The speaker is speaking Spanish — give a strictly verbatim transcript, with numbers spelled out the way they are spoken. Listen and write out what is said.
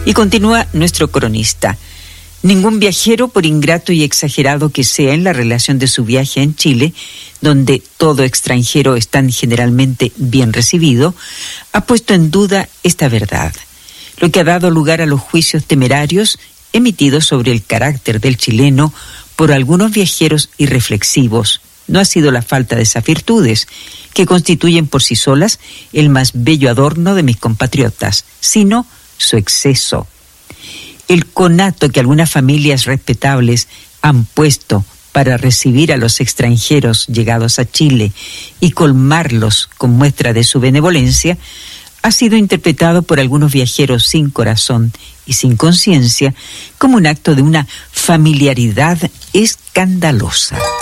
Y continúa nuestro cronista. Ningún viajero, por ingrato y exagerado que sea en la relación de su viaje en Chile, donde todo extranjero es tan generalmente bien recibido, ha puesto en duda esta verdad, lo que ha dado lugar a los juicios temerarios emitidos sobre el carácter del chileno por algunos viajeros irreflexivos. No ha sido la falta de esas virtudes, que constituyen por sí solas el más bello adorno de mis compatriotas, sino su exceso. El conato que algunas familias respetables han puesto para recibir a los extranjeros llegados a Chile y colmarlos con muestra de su benevolencia, ha sido interpretado por algunos viajeros sin corazón y sin conciencia como un acto de una familiaridad escandalosa.